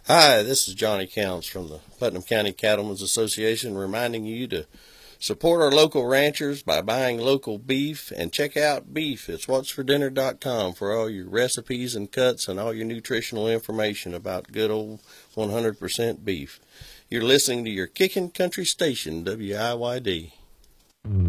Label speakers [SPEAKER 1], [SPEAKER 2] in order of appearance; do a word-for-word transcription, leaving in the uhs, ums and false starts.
[SPEAKER 1] Hi, this is Johnny Counts from the Putnam County Cattlemen's Association, reminding you to support our local ranchers by buying local beef, and check out beef. It's what's for dinner dot com for all your recipes and cuts and all your nutritional information about good old one hundred percent beef. You're listening to your kickin' country station, W I Y D.